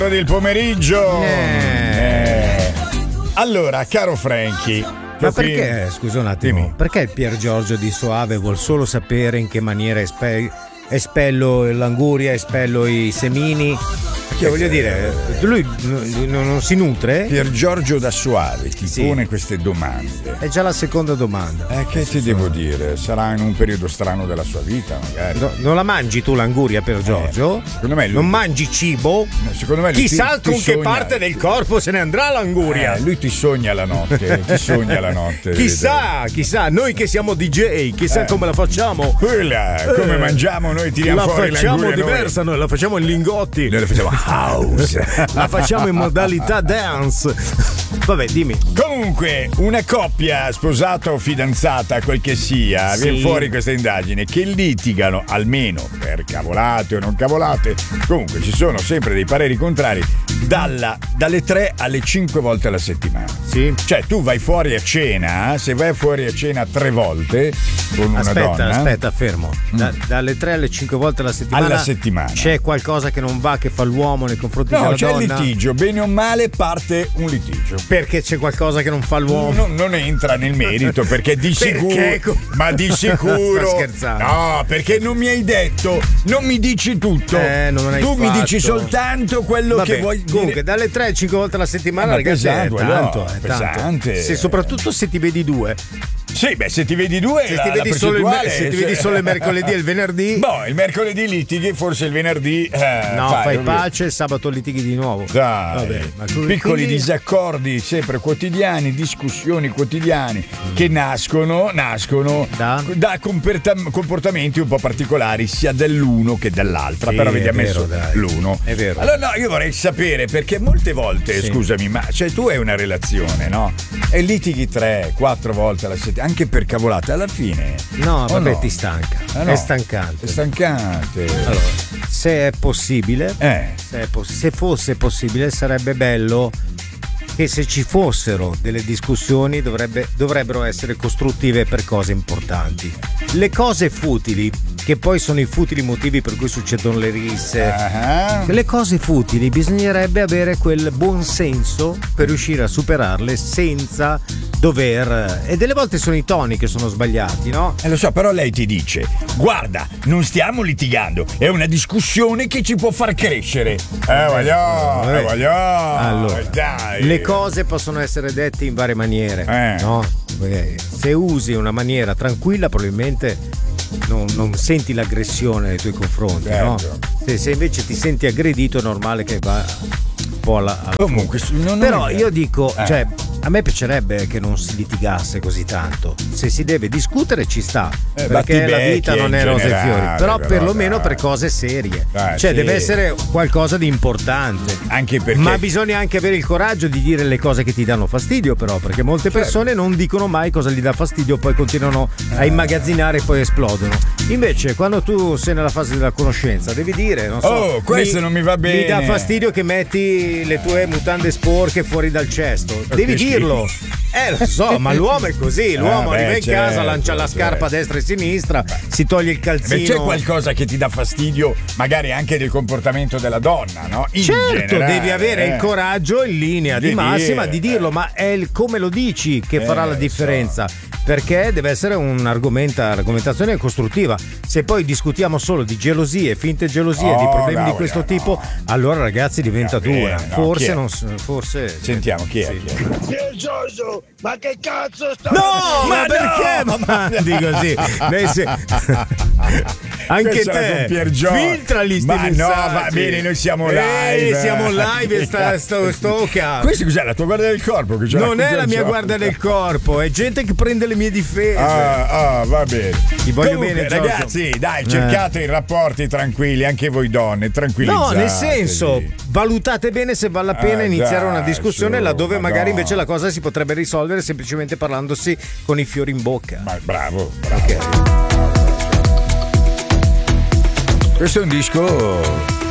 del pomeriggio. Allora, caro Franky, ma perché, scusa un attimo, perché il Pier Giorgio di Soave vuol solo sapere in che maniera espello l'anguria, espello i semini? Che voglio dire, lui non si nutre? Pier Giorgio da Soave ti pone queste domande. È già la seconda domanda. Che ti devo dire? Sarà in un periodo strano della sua vita, magari. No, non la mangi tu l'anguria, Pier Giorgio? Secondo me lui, non mangi cibo? Secondo me chissà con che parte del corpo se ne andrà l'anguria. Lui ti sogna la notte, ti sogna la notte. Chissà, noi che siamo DJ, chissà come la facciamo. Come mangiamo, noi tiriamo fuori l'anguria. La facciamo diversa, noi la facciamo in lingotti. Noi la facciamo house. La facciamo in modalità dance. Vabbè, dimmi. Comunque, una coppia sposata o fidanzata, quel che sia, viene fuori questa indagine, che litigano, almeno per cavolate o non cavolate, comunque ci sono sempre dei pareri contrari, dalle 3 alle 5 volte alla settimana. Sì. Cioè, tu vai fuori a cena, se vai fuori a cena 3 volte con una donna. Aspetta, fermo. Dalle 3 alle 5 volte alla settimana. C'è qualcosa che non va, che fa l'uomo nei confronti della donna? No, c'è il litigio, bene o male parte un litigio. Perché c'è qualcosa che non fa l'uomo? Non entra nel merito, perché di sicuro. Ma di sicuro. Sto scherzando. No, perché non mi hai detto, non mi dici tutto. Non hai tu fatto. Mi dici soltanto quello che vuoi dire. Comunque, dalle 3 alle 5 volte alla settimana, ragazzi, è tanto. Pesante. Soprattutto se ti vedi due. Sì, se ti vedi due, se ti vedi solo il mercoledì e il venerdì. Boh, il mercoledì litighi, forse il venerdì. Fai pace, il sabato litighi di nuovo. Dai, piccoli disaccordi sempre quotidiani, discussioni quotidiane che nascono da comportamenti un po' particolari, sia dell'uno che dell'altra. Però vediamo messo l'uno. È vero. Allora, io vorrei sapere, perché molte volte, scusami, ma tu hai una relazione, no? E litighi 3-4 volte alla settimana. Anche per cavolate, alla fine. No, ti stanca. È stancante. È stancante. Allora, se è possibile, se fosse possibile, sarebbe bello che se ci fossero delle discussioni dovrebbero essere costruttive per cose importanti. Le cose futili, che poi sono i futili motivi per cui succedono le risse, le cose futili bisognerebbe avere quel buon senso per riuscire a superarle senza dover, e delle volte sono i toni che sono sbagliati, no? Lo so, però lei ti dice: guarda, non stiamo litigando, è una discussione che ci può far crescere. Allora, dai. Le cose possono essere dette in varie maniere, no? Se usi una maniera tranquilla, probabilmente non senti l'aggressione nei tuoi confronti, no? Se invece ti senti aggredito, è normale che va un po' alla comunque. Però io dico, cioè, a me piacerebbe che non si litigasse così tanto. Se si deve discutere ci sta, perché la vita non è rose e fiori, però perlomeno per cose serie. Deve essere qualcosa di importante. Anche perché, ma bisogna anche avere il coraggio di dire le cose che ti danno fastidio, però, perché molte persone non dicono mai cosa gli dà fastidio, poi continuano a immagazzinare e poi esplodono. Invece quando tu sei nella fase della conoscenza devi dire, non so, questo non mi va bene, mi dà fastidio che metti le tue mutande sporche fuori dal cesto, devi dirlo. Lo so, ma l'uomo è così, l'uomo arriva in casa, lancia la scarpa a destra e a sinistra, si toglie il calzino. C'è qualcosa che ti dà fastidio, magari anche del comportamento della donna, no? Certo, devi avere il coraggio in linea di massima di dirlo, ma è come lo dici che farà la differenza. Perché deve essere un'argomentazione costruttiva. Se poi discutiamo solo di gelosie, finte gelosie, di problemi di questo tipo, allora ragazzi diventa dura. Forse sentiamo chi è. Giorgio, ma che cazzo sta? No, ma perché? Ma mandi così. Anche te filtrali sti messaggi. No, va bene, noi siamo live. Siamo live e sto cazzo. Questa cos'è, la tua guardia del corpo? Che non è la mia guardia del corpo, è gente che prende le mie difese. Va bene. Ti voglio bene, ragazzi, dai, cercate i rapporti tranquilli, anche voi donne, tranquillizzate. No, nel senso, valutate bene se vale la pena iniziare una discussione laddove magari invece la cosa si potrebbe risolvere semplicemente parlandosi con i fiori in bocca. Ma bravo. Okay. Questo è un disco